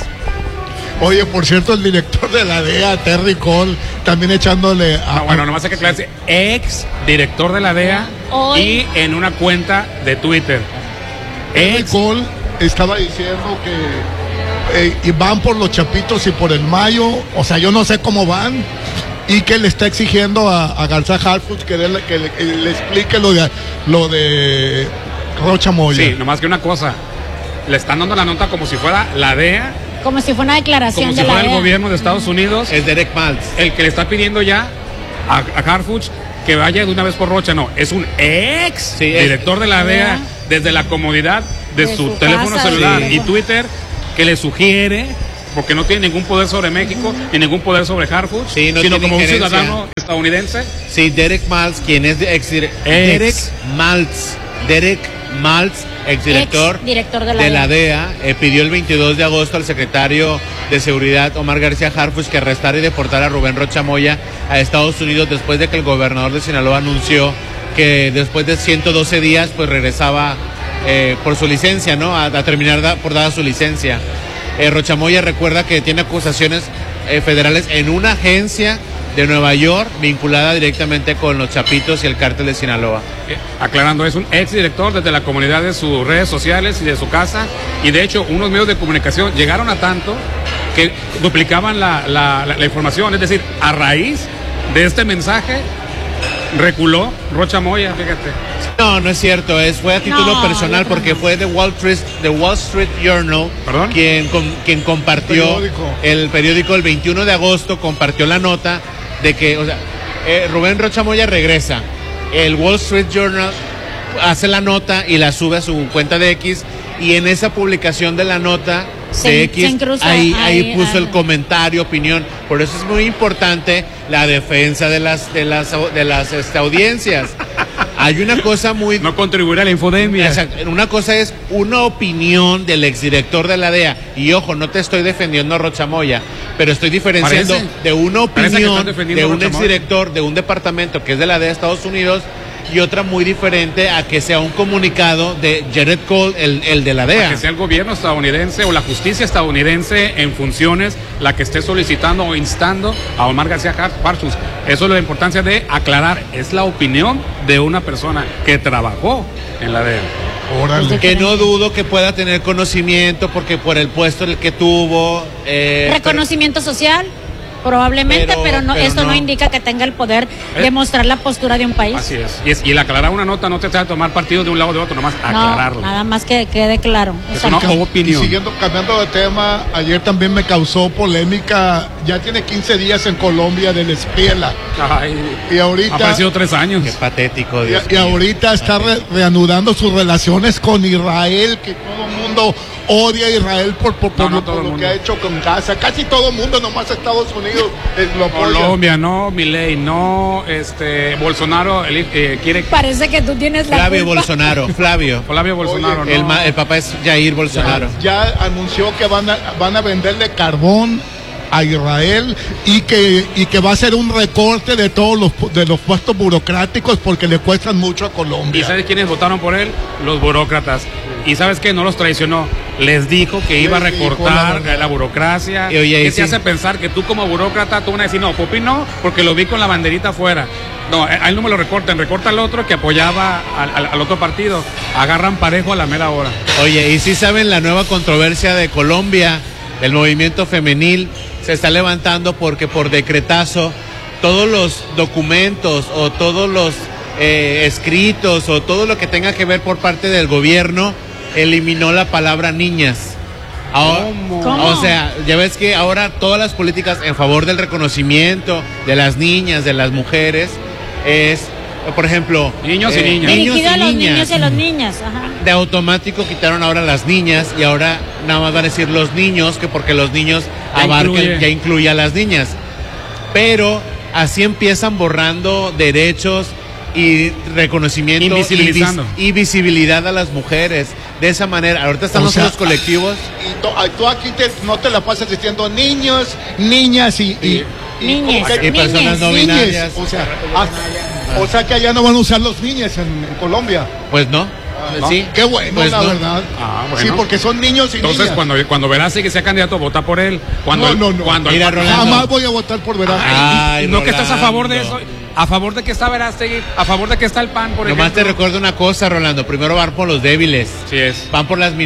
D: Oye, por cierto, el director de la D E A, Terry Cole, también echándole a...
B: No, bueno, nomás hay que aclarar, ex director de la D E A Hoy. y en una cuenta de Twitter.
D: Terry ex... Cole estaba diciendo que Eh, y van por los Chapitos y por el Mayo, o sea, yo no sé cómo van, y que le está exigiendo a, a Garza Harfuch que, de, que, le, que le explique lo de lo de Rocha Moya.
B: Sí, nomás que una cosa, le están dando la nota como si fuera la D E A,
C: como si fuera una declaración
B: como
C: de
B: si
C: la
B: fuera
C: D E A.
B: el gobierno de Estados Unidos,
A: es Derek Maltz,
B: el que le está pidiendo ya a, a Harfuch que vaya de una vez por Rocha, no, es un ex
A: sí,
B: director
A: es,
B: de la D E A desde la comodidad de, de su, su teléfono casa, celular sí. y Twitter, que le sugiere, porque no tiene ningún poder sobre México ni ningún poder sobre Harfuch, sí, no sino como un ciudadano estadounidense.
A: Sí, Derek Maltz, quien es ex, ex. Derek Maltz, Derek Maltz, exdirector ex director de la, de la D E A, eh, pidió el veintidós de agosto al secretario de Seguridad Omar García Harfuch que arrestara y deportara a Rubén Rocha Moya a Estados Unidos después de que el gobernador de Sinaloa anunció que después de ciento doce días pues regresaba eh, por su licencia, ¿no? A, a terminar da, por dada su licencia. Eh, Rocha Moya recuerda que tiene acusaciones eh, federales en una agencia de Nueva York vinculada directamente con los Chapitos y el cártel de Sinaloa.
B: Eh, aclarando, es un exdirector desde la comunidad de sus redes sociales y de su casa, y de hecho unos medios de comunicación llegaron a tanto que duplicaban la, la, la, la información, es decir, a raíz de este mensaje reculó Rocha Moya, fíjate.
A: No, no es cierto, es, fue a título no, personal porque fue The Wall Street, The Wall Street Journal
B: ¿Perdón?
A: quien, con, quien compartió el periódico. el periódico el veintiuno de agosto, compartió la nota de que, o sea, eh, Rubén Rocha Moya regresa, el Wall Street Journal hace la nota y la sube a su cuenta de X, y en esa publicación de la nota
C: se,
A: de X,
C: incruza,
A: ahí, ahí, ahí puso
C: ahí.
A: el comentario, opinión. Por eso es muy importante la defensa de las de las de las este, audiencias. Hay una cosa muy...
B: No contribuir a la infodemia.
A: Exacto. Una cosa es una opinión del exdirector de la D E A. Y ojo, no te estoy defendiendo a Rocha Moya, pero estoy diferenciando
B: Parece.
A: de una opinión de un
B: Rocha
A: exdirector de un departamento que es de la D E A de Estados Unidos, y otra muy diferente a que sea un comunicado de Jared Cole, el, el de la D E A.
B: A que sea el gobierno estadounidense o la justicia estadounidense en funciones la que esté solicitando o instando a Omar García Harfuch. Eso es la importancia de aclarar. Es la opinión de una persona que trabajó en la D E A.
A: Órale. Que no dudo que pueda tener conocimiento porque por el puesto en el que tuvo...
C: Eh, Reconocimiento pero... social. Probablemente, pero, pero, no, pero esto no. no indica que tenga el poder ¿Eh? de mostrar la postura de un país.
B: Así es. Y, es, y el aclarar una nota no te trata de tomar partido de un lado o de otro, nomás aclararlo.
C: No, nada más que quede claro.
B: Es una opinión.
D: Y siguiendo, cambiando de tema, ayer también me causó polémica, ya tiene quince días en Colombia del Espiela.
B: Ay,
D: y ahorita...
B: Ha parecido tres años.
A: Qué patético, Dios
D: Y, y ahorita está re, reanudando sus relaciones con Israel, que todo el mundo odia a Israel por, por, por, no, no, por lo que ha hecho con Gaza. Casi todo el mundo, nomás Estados Unidos lo apoya.
B: Colombia, no, Milei, no, este, Bolsonaro el, eh, quiere...
C: Parece que tú tienes la
A: Flavio
C: culpa.
A: Bolsonaro, Flavio.
B: Flavio Bolsonaro,
A: Oye,
B: no.
A: el, el papá es Jair Bolsonaro.
D: Ya, ya anunció que van a, van a venderle carbón a Israel y que y que va a ser un recorte de todos los de los puestos burocráticos porque le cuestan mucho a Colombia.
B: ¿Y sabes quiénes votaron por él? Los burócratas. ¿Y sabes qué? No los traicionó. Les dijo que iba a recortar la, la burocracia. Y oye, que sí. te hace pensar que tú como burócrata, tú vas a decir, no, Pupi no, porque lo vi con la banderita afuera. No, a él no me lo recortan, recorta al otro que apoyaba al, al, al otro partido. Agarran parejo a la mera hora.
A: Oye, ¿y si saben la nueva controversia de Colombia? El movimiento femenil se está levantando porque por decretazo todos los documentos o todos los eh, escritos o todo lo que tenga que ver por parte del gobierno eliminó la palabra niñas. Ahora,
C: ¿Cómo?
A: O sea, ya ves que ahora todas las políticas en favor del reconocimiento de las niñas, de las mujeres, es, por ejemplo...
B: Niños eh, y niñas.
C: Niños y a los niñas. niños y a las niñas. Ajá.
A: De automático quitaron ahora las niñas y ahora nada más van a decir los niños, que porque los niños ya abarcan, incluye. ya incluye a las niñas. Pero así empiezan borrando derechos y reconocimiento
B: Invisibilizando.
A: y, vis, y visibilidad a las mujeres. De esa manera, ahorita están los otros colectivos.
D: Y to, tú aquí te, no te la pasas diciendo niños, niñas y... y,
C: y, niñes,
A: y, y personas no binarias.
D: O sea, ah, o sea que allá no van a usar los niños en, en Colombia.
A: Pues no.
D: ¿No? Sí, qué bueno, pues la no. verdad.
B: Ah, bueno.
D: Sí, porque son niños y
B: Entonces,
D: niñas.
B: cuando, cuando Verástegui sea candidato, vota por él. Cuando,
D: no, no, no.
B: Cuando
A: Mira, Rolando.
D: Jamás voy a votar por Verástegui.
A: Ay,
B: no Rolando. Que estás a favor de eso. A favor de que está Verástegui, a favor de que está el P A N, por
A: Nomás
B: ejemplo.
A: te recuerdo una cosa, Rolando. Primero van por los débiles.
B: Sí es.
A: Van por las minorías.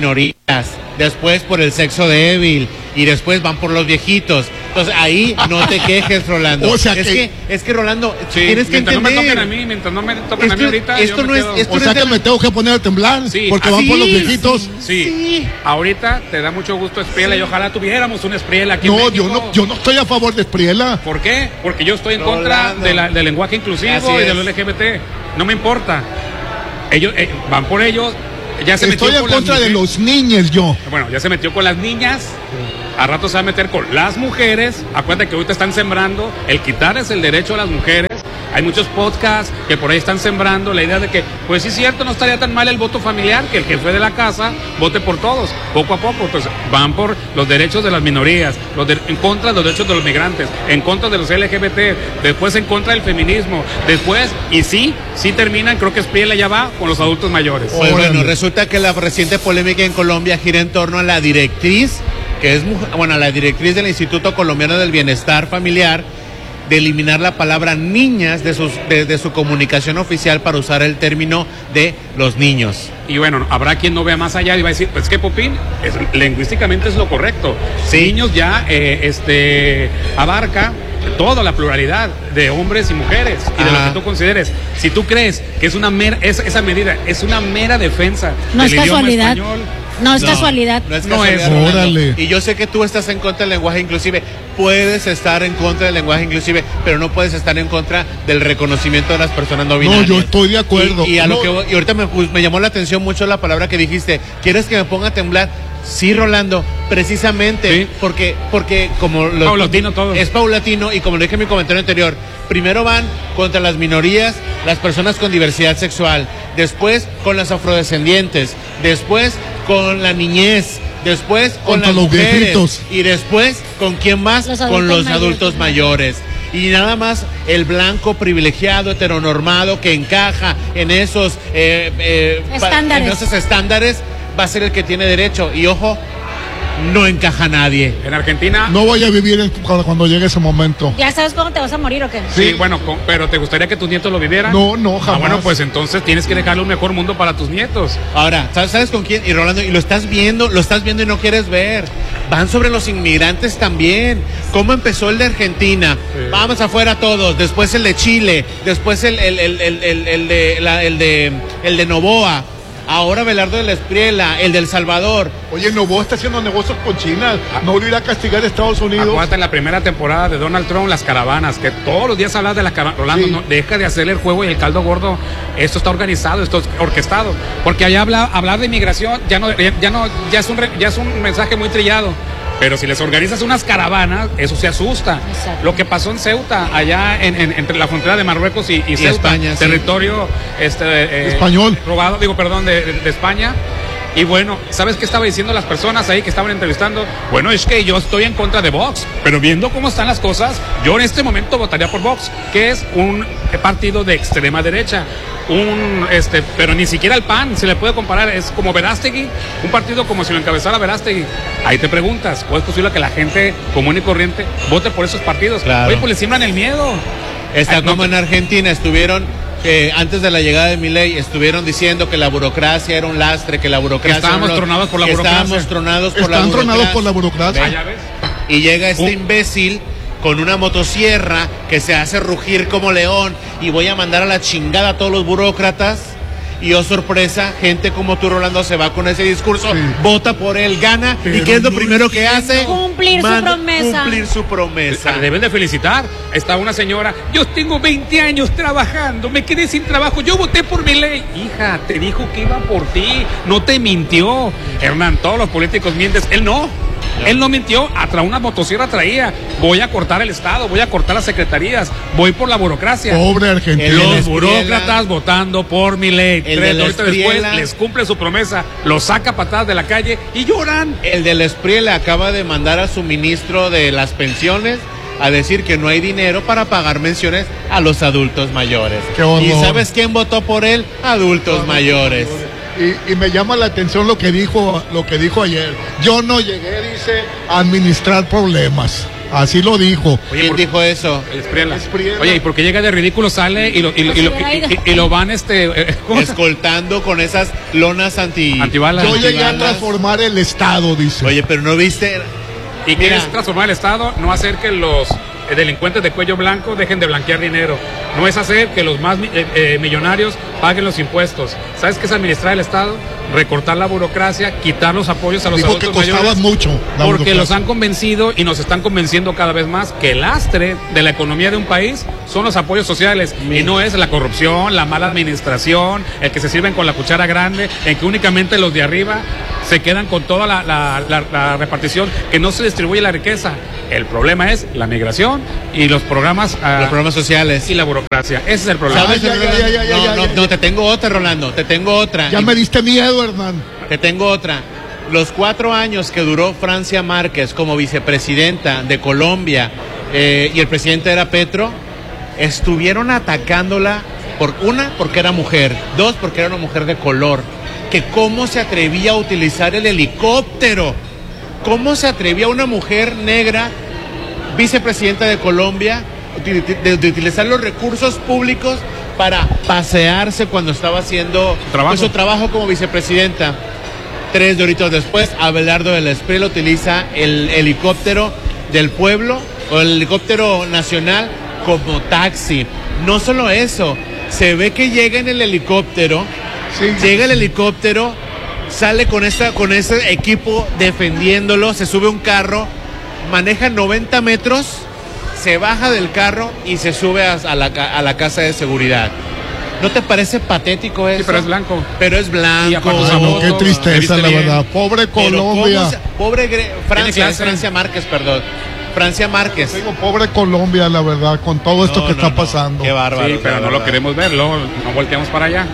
A: después por el sexo débil y después van por los viejitos. Entonces ahí no te quejes, Rolando.
D: O sea
A: es
D: que,
A: que es que Rolando,
B: sí,
A: tienes que entender.
B: Mientras no me toquen a mí, mientras no me toquen
A: esto,
B: a mí ahorita,
A: esto
B: yo
A: no
B: me
A: es,
B: quedo.
A: esto
D: o
A: no
D: sea
A: es
D: que
A: de...
D: me tengo que poner a temblar
B: sí,
D: porque
B: así,
D: van por los viejitos.
B: Sí, sí. Ahorita te da mucho gusto Espriela y ojalá tuviéramos un Espriela aquí
D: No,
B: en México.
D: yo no, yo no estoy a favor de Espriela.
B: ¿Por qué? Porque yo estoy en
A: Rolando.
B: contra de la, del lenguaje inclusivo
A: Así
B: y
A: es.
B: de lo L G B T. No me importa. Ellos eh, van por ellos. Ya se
D: Estoy
B: metió
D: en
B: con
D: contra
B: las
D: de
B: mujeres.
D: los niños, yo.
B: Bueno, ya se metió con las niñas. A rato se va a meter con las mujeres. Acuérdate que ahorita están sembrando el quitarles el derecho a las mujeres. Hay muchos podcasts que por ahí están sembrando la idea de que, pues sí es cierto, no estaría tan mal el voto familiar, que el jefe de la casa vote por todos, poco a poco. Entonces van por los derechos de las minorías, los de, en contra de los derechos de los migrantes, en contra de los L G B T, después en contra del feminismo, después, y sí, sí terminan, creo que Espriela ya va con los adultos mayores.
A: Pues bueno, resulta que la reciente polémica en Colombia gira en torno a la directriz, que es, bueno, a la directriz del Instituto Colombiano del Bienestar Familiar, de eliminar la palabra niñas de, sus, de, de su comunicación oficial para usar el término de los niños.
B: Y bueno, habrá quien no vea más allá y va a decir, pues que Popín, es, lingüísticamente es lo correcto. Sí. Niños ya eh, este, abarca toda la pluralidad de hombres y mujeres y de
A: Ajá.
B: lo que tú consideres. Si tú crees que es una mera, es, esa medida es una mera defensa
C: no
B: del
C: es
B: idioma
C: casualidad.
B: español.
C: No es
A: No,
C: casualidad.
A: No es
B: No
A: casualidad,
B: es.
A: Rolando.
D: Órale.
A: Y yo sé que tú estás en contra del lenguaje inclusive. Puedes estar en contra del lenguaje inclusive, pero no puedes estar en contra del reconocimiento de las personas no binarias.
D: No, yo estoy de acuerdo.
A: Y, y a
D: No.
A: lo que y ahorita me, me llamó la atención mucho la palabra que dijiste. ¿Quieres que me ponga a temblar? Sí, Rolando, precisamente
B: Sí.
A: porque porque como lo,
B: Paulatino todo.
A: es paulatino y como lo dije en mi comentario anterior, primero van contra las minorías, las personas con diversidad sexual, después con las afrodescendientes, después con la niñez, después con
D: Contra
A: las
D: los
A: mujeres
D: viejitos.
A: y después con quién más,
C: Los
A: con
C: adultos
A: los
C: mayores.
A: adultos mayores. Y nada más el blanco privilegiado, heteronormado, que encaja en esos eh, eh, pa-
C: Estándares.
A: en esos estándares, va a ser el que tiene derecho. Y ojo, no encaja nadie.
B: En Argentina,
D: No voy a vivir en- cuando, cuando llegue ese momento.
C: ¿Ya sabes cómo te vas a morir o qué?
B: sí, bueno, con- pero ¿te gustaría que tus nietos lo vivieran?
D: No, no, jamás.
B: Ah, bueno, pues entonces tienes que dejarle un mejor mundo para tus nietos.
A: Ahora, ¿sabes, ¿sabes con quién? Y Rolando, y lo estás viendo, lo estás viendo y no quieres ver. Van sobre los inmigrantes también. ¿Cómo empezó el de Argentina?
B: Sí.
A: Vamos afuera todos. Después el de Chile. Después el, el, el, el, el, el de, la, el, de, el de Novoa. Ahora Belardo de la Espriela. El del Salvador.
D: Oye, Novoa está haciendo negocios con China. No lo irá a castigar a Estados Unidos.
B: Acuérdate en la primera temporada de Donald Trump, las caravanas, que todos los días hablas de las caravanas. Rolando,
D: Sí.
B: no, deja de hacer el juego y el caldo gordo. Esto está organizado, esto es orquestado. Porque allá habla, hablar de inmigración ya no, ya no, ya es un, re- ya es un mensaje muy trillado. Pero si les organizas unas caravanas, eso se asusta.
C: Exacto.
B: Lo que pasó en Ceuta, allá en, en- entre la frontera de Marruecos y, y
A: Y
B: Ceuta,
A: España, sí.
B: territorio este, eh,
D: Español.
B: robado, digo, perdón, de, de- de España. Y bueno, ¿sabes qué estaba diciendo las personas ahí que estaban entrevistando? Bueno, es que yo estoy en contra de Vox, pero viendo cómo están las cosas, yo en este momento votaría por Vox, que es un partido de extrema derecha. Un, este, pero ni siquiera el P A N se le puede comparar, es como Verástegui, un partido como si lo encabezara Verástegui. Ahí te preguntas, ¿cómo es posible que la gente común y corriente vote por esos partidos?
A: Claro.
B: Oye, pues le siembran el miedo.
A: Está
B: Ay, no,
A: como en Argentina, estuvieron, eh, antes de la llegada de Milei, estuvieron diciendo que la burocracia era un lastre, que la burocracia...
B: Que estábamos
A: era un-
B: tronados por la
A: que
B: burocracia.
A: Estábamos tronados por la
D: Están
A: burocracia.
D: tronados por la burocracia.
B: Ah, ya ves.
A: Y llega este
B: Uh.
A: imbécil con una motosierra que se hace rugir como león y voy a mandar a la chingada a todos los burócratas. Y oh sorpresa, gente como tú, Rolando, se va con ese discurso,
D: Sí.
A: vota por él, gana. ¿Y
D: Pero
A: qué es lo
D: no
A: primero que hace?
C: Cumplir su promesa.
A: Cumplir su promesa.
B: Le deben de felicitar. Está una señora, yo tengo veinte años trabajando, me quedé sin trabajo, yo voté por mi ley. Hija, te dijo que iba por ti, no te mintió. Hernán, todos los políticos mienten, él no. Él no mintió, atra una motosierra traía. Voy a cortar el Estado, voy a cortar las secretarías, voy por la burocracia.
D: Pobre Argentina.
A: El de la
B: Los
A: Espriela,
B: burócratas votando por mi ley.
A: el
B: Tres
A: de la
B: ahorita después
A: Espriela.
B: les cumple su promesa, los saca patadas de la calle y lloran.
A: El del Espriela acaba de mandar a su ministro de las pensiones a decir que no hay dinero para pagar menciones a los adultos mayores.
D: Qué horror.
A: ¿Y sabes quién votó por él? Adultos mayores.
D: Y, y me llama la atención lo que dijo, lo que dijo ayer. Yo no llegué, dice, a administrar problemas. Así lo dijo.
A: Oye, ¿quién dijo eso?
B: El Espriella. Espriella. Oye, ¿y por qué llega de ridículo? Sale y lo, y lo, y lo, y, y, y lo van este
A: escoltando con esas lonas anti
B: antibalas.
D: Yo llegué a transformar el Estado, dice.
A: Oye, pero no viste.
B: Y quieres transformar el Estado, no hacer que los delincuentes de cuello blanco dejen de blanquear dinero. No es hacer que los más eh, eh, millonarios paguen los impuestos. ¿Sabes qué es administrar el Estado? Recortar la burocracia, quitar los apoyos a los
D: Dijo
B: adultos
D: que costaba
B: mayores.
D: mucho.
B: Porque
D: burocracia.
B: los han convencido y nos están convenciendo cada vez más que el lastre de la economía de un país son los apoyos sociales. Mira. Y no es la corrupción, la mala administración, el que se sirven con la cuchara grande, en que únicamente los de arriba se quedan con toda la, la, la, la repartición, que no se distribuye la riqueza. El problema es la migración y los programas uh,
A: los programas sociales
B: y la burocracia. Ese es el problema.
A: ¿Sabes? Ya, ya, ya, ya, no, ya, no, ya, no, te tengo otra, Rolando, te tengo otra.
D: Ya y me diste miedo, Hernán.
A: Te tengo otra. Los cuatro años que duró Francia Márquez como vicepresidenta de Colombia eh, y el presidente era Petro, estuvieron atacándola por una, porque era mujer, dos, porque era una mujer de color, que cómo se atrevía a utilizar el helicóptero, cómo se atrevía una mujer negra, vicepresidenta de Colombia, de, de, de utilizar los recursos públicos para pasearse cuando estaba haciendo
B: trabajo.
A: Pues, su trabajo como vicepresidenta. Tres doritos después, Abelardo de la Espriella utiliza el helicóptero del pueblo o el helicóptero nacional como taxi. No solo eso, se ve que llega en el helicóptero, sí, llega el helicóptero, sale con esta, con ese equipo defendiéndolo, se sube a un carro, maneja noventa metros, se baja del carro y se sube a, a, la, a la casa de seguridad. ¿No te parece patético eso?
B: Sí, pero es blanco.
A: Pero es blanco.
D: Oh, qué tristeza, la verdad. Pobre Colombia.
A: Se, pobre Gre Francia, es Francia Márquez, perdón. Francia Márquez.
D: Digo, pobre Colombia, la verdad, con todo esto
A: no,
D: que
A: no,
D: está
A: no.
D: pasando.
A: Qué bárbaro.
B: Sí, pero no lo queremos ver, luego no volteamos para allá.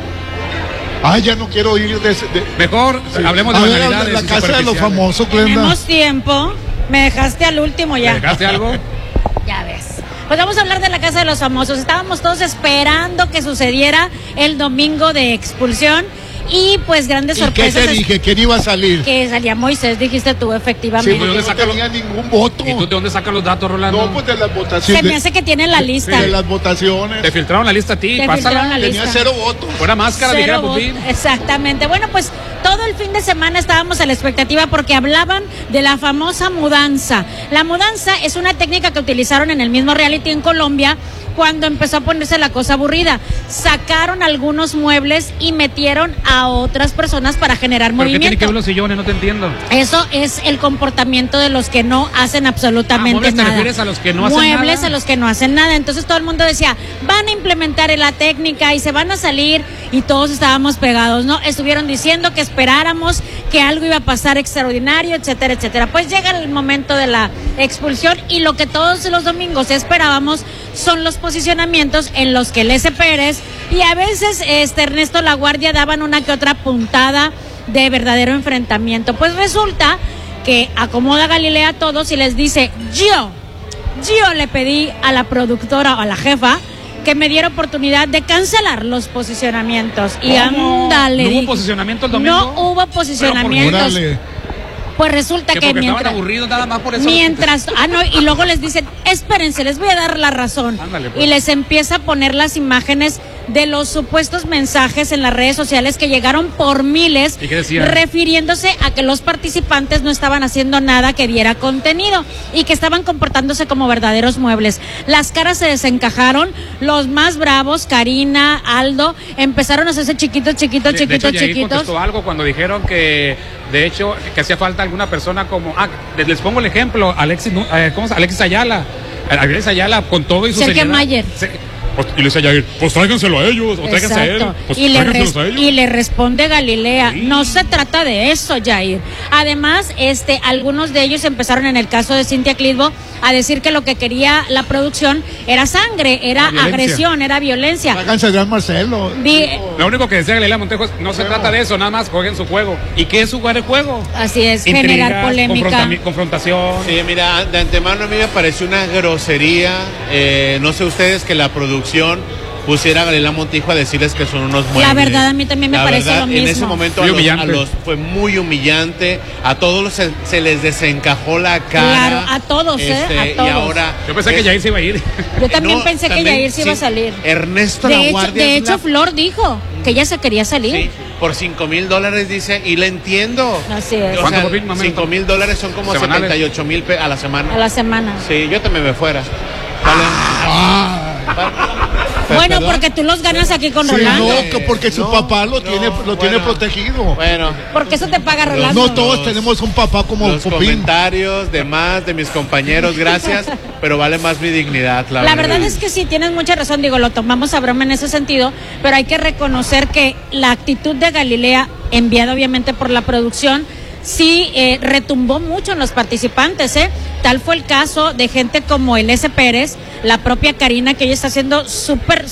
D: Ay, ya no quiero ir de... de...
B: Mejor sí. hablemos de
D: a
B: banalidades.
D: Ver, la casa de los famosos, Glenda.
C: Tenemos tiempo. Me dejaste al último ya.
B: ¿Me dejaste algo?
C: Ya ves. Pues vamos a hablar de la Casa de los Famosos. Estábamos todos esperando que sucediera el domingo de expulsión y pues grandes
D: ¿Y
C: sorpresas.
D: ¿Qué te dije? ¿Quién iba a salir?
C: Que salía Moisés, dijiste tú, efectivamente.
D: Sí, pero no tenía ningún voto.
B: ¿Y tú de dónde sacas los datos, Rolando?
D: No, pues de las votaciones.
C: Se me hace que tiene la lista.
D: De las votaciones.
B: Te filtraron la lista a ti,
C: Te
B: pásala.
C: La
D: tenía
C: lista.
D: cero votos.
B: Fuera máscara, dijera Putin.
C: Exactamente. Bueno, pues todo el fin de semana estábamos a la expectativa porque hablaban de la famosa mudanza. La mudanza es una técnica que utilizaron en el mismo reality en Colombia cuando empezó a ponerse la cosa aburrida. Sacaron algunos muebles y metieron a otras personas para generar
B: ¿Pero
C: movimiento.
B: qué tiene que ver los sillones? No te entiendo.
C: Eso es el comportamiento de los que no hacen absolutamente
B: ah, ¿muebles
C: nada.
B: ¿Te refieres a los que no hacen
C: muebles
B: nada?
C: Muebles a los que no hacen nada. Entonces todo el mundo decía, van a implementar la técnica y se van a salir y todos estábamos pegados, ¿no? Estuvieron diciendo que esperáramos que algo iba a pasar extraordinario, etcétera, etcétera. Pues llega el momento de la expulsión y lo que todos los domingos esperábamos son los posicionamientos en los que Lece Pérez y a veces este Ernesto Laguardia daban una que otra puntada de verdadero enfrentamiento. Pues resulta que acomoda Galilea a todos y les dice, yo, yo le pedí a la productora o a la jefa que me diera oportunidad de cancelar los posicionamientos. Y ándale.
B: ¿No hubo posicionamiento el domingo?
C: No hubo posicionamientos. Pues resulta
B: que,
C: que mientras
B: aburridos nada más por eso.
C: Mientras, ah no, y luego les dicen, espérense, les voy a dar la razón.
B: Ándale, pues.
C: Y les empieza a poner las imágenes de los supuestos mensajes en las redes sociales que llegaron por miles,
B: ¿Y qué decían?
C: refiriéndose a que los participantes no estaban haciendo nada que diera contenido y que estaban comportándose como verdaderos muebles. Las caras se desencajaron, los más bravos, Karina, Aldo, empezaron a hacerse chiquitos, chiquitos,
B: de,
C: chiquitos,
B: de hecho, Yair
C: chiquitos.
B: contestó algo cuando dijeron que, de hecho, que hacía falta alguna persona como, ah, les, les pongo el ejemplo, Alexis, eh, ¿cómo se Alexis Ayala, Alexis Ayala con todo y su
C: Sergio
B: seriedad.
C: Mayer.
B: Se, Pues, y le dice a Yair, pues tráiganselo a ellos, o tráiganse a él, pues
C: y, le res-
B: a ellos.
C: y le responde Galilea,
B: sí.
C: No se trata de eso, Yair. Además, este, algunos de ellos empezaron en el caso de Cintia Clitbo a decir que lo que quería la producción era sangre, era agresión, era violencia.
D: Háganse de Marcelo.
C: Vi-
B: Lo único que decía Galilea Montejo es, no se trata de eso, nada más jueguen su juego. ¿Y qué es jugar el juego?
C: Así es,
B: Intrigas,
C: generar polémica.
B: confronta- confrontación.
A: Sí, mira, de antemano a mí me pareció una grosería, eh, no sé ustedes, que la producción pusiera a Galilea Montijo a decirles que son unos muebles.
C: La verdad, a mí también me
A: la
C: parece
A: verdad,
C: lo mismo.
A: En ese momento a los, a los fue muy humillante, a todos se, se les desencajó la cara.
C: Claro, a todos,
A: este,
C: ¿eh? A todos.
A: Y ahora...
B: Yo pensé es, que Yair se iba a ir.
C: Yo también
A: no,
C: pensé
A: también,
C: que Yair se
A: sí,
C: iba a salir.
A: Ernesto
C: de
A: La
C: hecho,
A: Guardia.
C: De hecho,
A: la...
C: Flor dijo que ella se quería salir.
A: Sí, por cinco mil dólares dice, y le entiendo.
C: Así es.
A: O sea, cinco mil dólares son como
B: semanales.
A: setenta y ocho mil a la semana.
C: A la semana.
A: Sí, yo también me fuera. Vale. Ah.
C: Bueno, ¿perdón? Porque tú los ganas aquí con
D: sí,
C: Rolando.
D: No, porque su no, papá lo, no, tiene, lo bueno, tiene protegido.
A: Bueno.
C: Porque eso te paga Rolando.
D: No todos los, tenemos un papá como
A: los
D: Popín.
A: Comentarios de más de mis compañeros, gracias, pero vale más mi dignidad. La,
C: la verdad es que sí, tienes mucha razón, digo, lo tomamos a broma en ese sentido, pero hay que reconocer que la actitud de Galilea, enviada obviamente por la producción, sí eh, retumbó mucho en los participantes, ¿eh? Tal fue el caso de gente como el S. Pérez, la propia Karina, que ella está haciendo súper